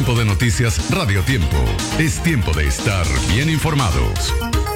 tiempo de noticias Radio Tiempo. Es tiempo de estar bien informados.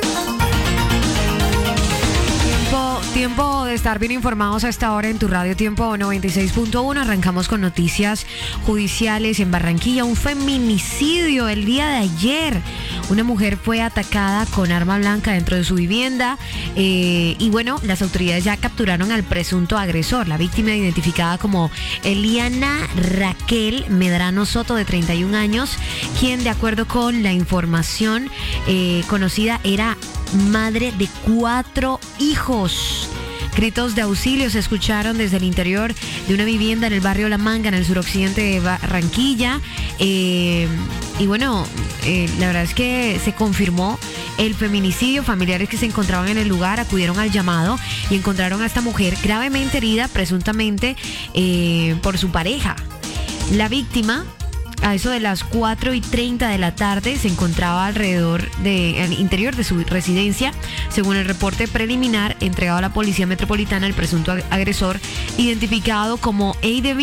Tiempo de estar bien informados a esta hora en tu Radio Tiempo 96.1. Arrancamos con noticias judiciales en Barranquilla. Un feminicidio el día de ayer. Una mujer fue atacada con arma blanca dentro de su vivienda. Y bueno, las autoridades ya capturaron al presunto agresor. La víctima, identificada como Eliana Raquel Medrano Soto, de 31 años, quien, de acuerdo con la información conocida, era madre de 4 hijos. Gritos de auxilio se escucharon desde el interior de una vivienda en el barrio La Manga, en el suroccidente de Barranquilla. Y bueno, la verdad es que se confirmó el feminicidio. Familiares que se encontraban en el lugar acudieron al llamado y encontraron a esta mujer gravemente herida, presuntamente por su pareja. La víctima, a eso de las 4:30 de la tarde, se encontraba al interior de su residencia. Según el reporte preliminar entregado a la Policía Metropolitana, el presunto agresor, identificado como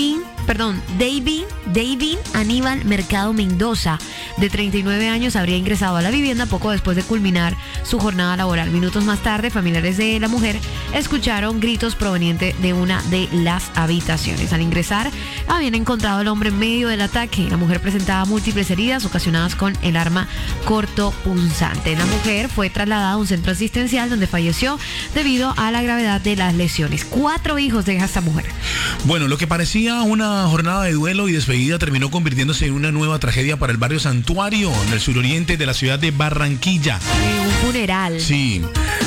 David Aníbal Mercado Mendoza, de 39 años, habría ingresado a la vivienda poco después de culminar su jornada laboral. Minutos más tarde, familiares de la mujer escucharon gritos provenientes de una de las habitaciones. Al ingresar, habían encontrado al hombre en medio del ataque. La mujer presentaba múltiples heridas ocasionadas con el arma cortopunzante. La mujer fue trasladada a un centro asistencial donde falleció debido a la gravedad de las lesiones. 4 hijos deja esta mujer. Bueno, lo que parecía una jornada de duelo y despedida terminó convirtiéndose en una nueva tragedia para el barrio Santuario, en el suroriente de la ciudad de Barranquilla. Un funeral. Sí.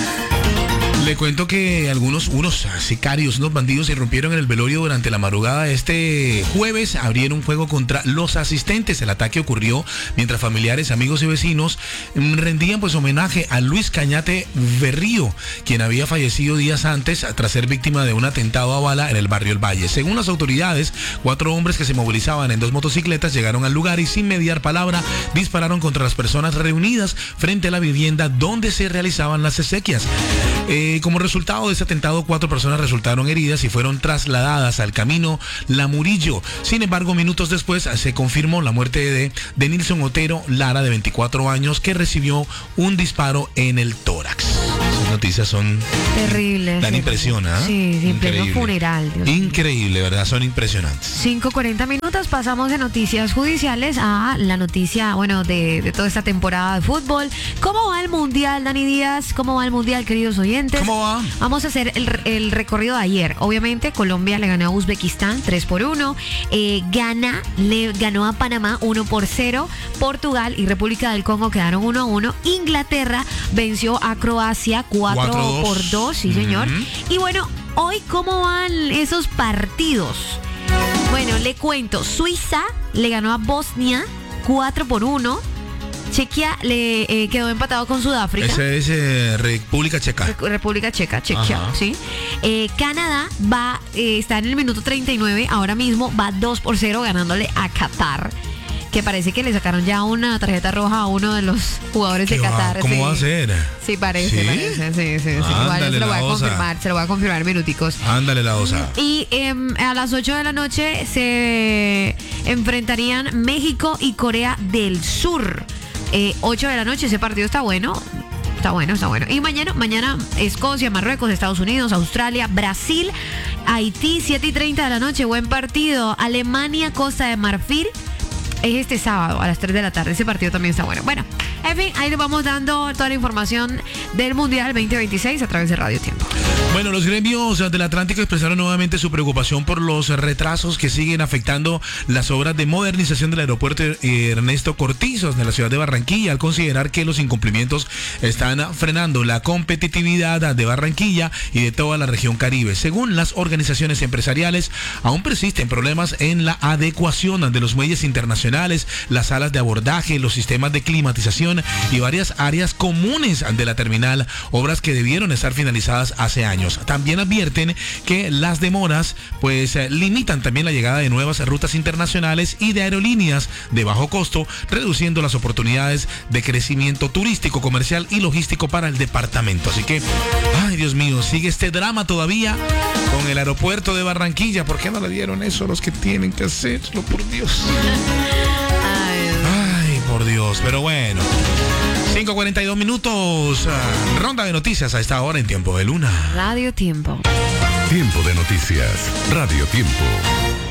Le cuento que unos sicarios, unos bandidos, irrumpieron en el velorio durante la madrugada de este jueves. Abrieron fuego contra los asistentes. El ataque ocurrió mientras familiares, amigos y vecinos rendían homenaje a Luis Cañate Berrío, quien había fallecido días antes tras ser víctima de un atentado a bala en el barrio El Valle. Según las autoridades, 4 hombres que se movilizaban en 2 motocicletas llegaron al lugar y, sin mediar palabra, dispararon contra las personas reunidas frente a la vivienda donde se realizaban las exequias. Como resultado de ese atentado, 4 personas resultaron heridas y fueron trasladadas al camino La Murillo. Sin embargo, minutos después se confirmó la muerte de Nilson Otero Lara, de 24 años, que recibió un disparo en el tórax. Esas noticias son terribles. Dan impresión, ¿eh? Sí, en pleno funeral. Dios increíble, ¿verdad? Son impresionantes. 5:40 minutos, pasamos de noticias judiciales a la noticia, de toda esta temporada de fútbol. ¿Cómo va el Mundial, Dani Díaz? ¿Cómo va el Mundial, queridos oyentes? ¿Cómo va? Vamos a hacer el recorrido de ayer. Obviamente, Colombia le ganó a Uzbekistán 3-1. Ghana le ganó a Panamá 1-0. Portugal y República del Congo quedaron 1-1. Inglaterra venció a Croacia 4-2. Sí, señor. Y bueno, hoy, ¿cómo van esos partidos? Bueno, le cuento. Suiza le ganó a Bosnia 4-1. Chequia le quedó empatado con Sudáfrica. Ese es República Checa. República Checa, sí. Canadá está en el minuto 39, ahora mismo va 2-0 ganándole a Qatar, que parece que le sacaron ya una tarjeta roja a uno de los jugadores de Qatar. ¿Cómo va a ser? Sí, parece. Sí. Igual se lo voy a confirmar en minuticos. Ándale la osa. Y a las 8 de la noche se enfrentarían México y Corea del Sur. 8 de la noche, ese partido está bueno. Está bueno. Y mañana Escocia, Marruecos, Estados Unidos, Australia, Brasil, Haití, 7:30 de la noche, buen partido. Alemania, Costa de Marfil, es este sábado a las 3 de la tarde. Ese partido también está bueno. Bueno, en fin, ahí les vamos dando toda la información del Mundial 2026 a través de Radio Tiempo. Bueno, los gremios del Atlántico expresaron nuevamente su preocupación por los retrasos que siguen afectando las obras de modernización del aeropuerto Ernesto Cortizos de la ciudad de Barranquilla, al considerar que los incumplimientos están frenando la competitividad de Barranquilla y de toda la región Caribe. Según las organizaciones empresariales, aún persisten problemas en la adecuación de los muelles internacionales, las salas de abordaje, los sistemas de climatización y varias áreas comunes de la terminal, obras que debieron estar finalizadas hace años. También advierten que las demoras limitan también la llegada de nuevas rutas internacionales y de aerolíneas de bajo costo, reduciendo las oportunidades de crecimiento turístico, comercial y logístico para el departamento. Así que, ay Dios mío, sigue este drama todavía con el aeropuerto de Barranquilla. ¿Por qué no le dieron eso a los que tienen que hacerlo, por Dios? Ay, Dios, pero bueno. 5:42 minutos. Ronda de noticias a esta hora en Tiempo de Luna. Radio Tiempo. Tiempo de noticias. Radio Tiempo.